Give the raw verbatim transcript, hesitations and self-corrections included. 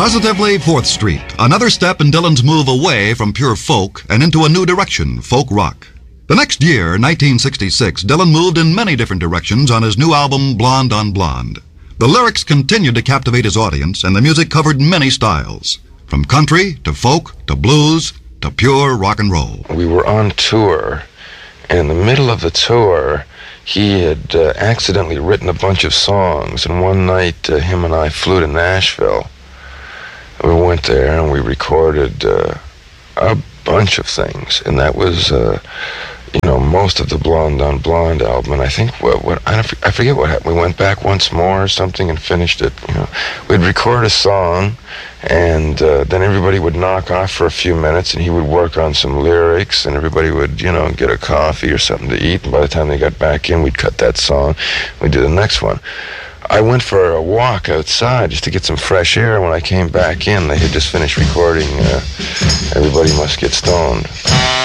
Positively fourth Street, another step in Dylan's move away from pure folk and into a new direction, folk rock. The next year, nineteen sixty-six, Dylan moved in many different directions on his new album, Blonde on Blonde. The lyrics continued to captivate his audience, and the music covered many styles, from country to folk to blues to pure rock and roll. We were on tour, and in the middle of the tour, he had uh, accidentally written a bunch of songs, and one night uh, him and I flew to Nashville. We went there and we recorded uh, a bunch of things, and that was, uh, you know, most of the Blonde on Blonde album. And I think what, what I, don't, I forget what happened. We went back once more or something and finished it. You know, we'd record a song, and uh, then everybody would knock off for a few minutes, and he would work on some lyrics, and everybody would, you know, get a coffee or something to eat. And by the time they got back in, we'd cut that song. We'd do the next one. I went for a walk outside just to get some fresh air. When I came back in, they had just finished recording uh, Everybody Must Get Stoned.